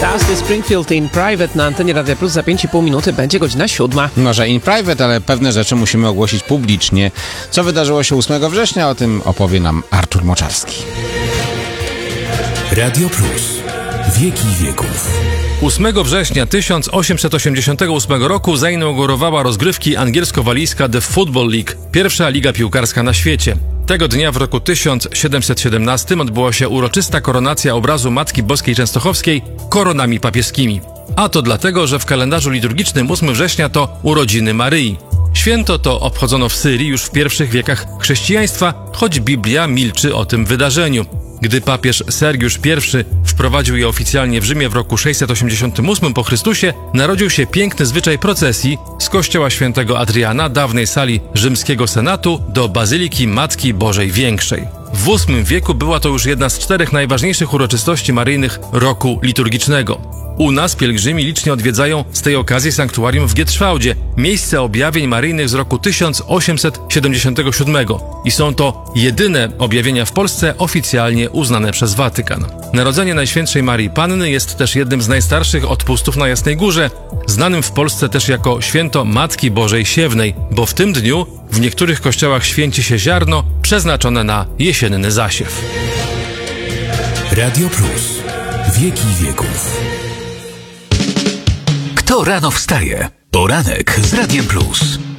Dusty Springfield in Private na antenie Radia Plus. Za 5,5 minuty będzie godzina 7. Może in private, ale pewne rzeczy musimy ogłosić publicznie. Co wydarzyło się 8 września? O tym opowie nam Artur Moczarski. Radio Plus. Wieki wieków. 8 września 1888 roku zainaugurowała rozgrywki angielsko-walijska The Football League, pierwsza liga piłkarska na świecie. Tego dnia w roku 1717 odbyła się uroczysta koronacja obrazu Matki Boskiej Częstochowskiej koronami papieskimi. A to dlatego, że w kalendarzu liturgicznym 8 września to urodziny Maryi. Święto to obchodzono w Syrii już w pierwszych wiekach chrześcijaństwa, choć Biblia milczy o tym wydarzeniu. Gdy papież Sergiusz I wprowadził je oficjalnie w Rzymie w roku 688 po Chrystusie, narodził się piękny zwyczaj procesji z kościoła świętego Adriana, dawnej sali rzymskiego senatu, do Bazyliki Matki Bożej Większej. W VIII wieku była to już jedna z 4 najważniejszych uroczystości maryjnych roku liturgicznego. U nas pielgrzymi licznie odwiedzają z tej okazji sanktuarium w Gietrzwałdzie, miejsce objawień maryjnych z roku 1877 i są to jedyne objawienia w Polsce oficjalnie uznane przez Watykan. Narodzenie Najświętszej Maryi Panny jest też jednym z najstarszych odpustów na Jasnej Górze, znanym w Polsce też jako święto Matki Bożej Siewnej, bo w tym dniu w niektórych kościołach święci się ziarno przeznaczone na jesienny zasiew. Radio Plus. Wieki wieków. Kto rano wstaje? Poranek z Radiem Plus.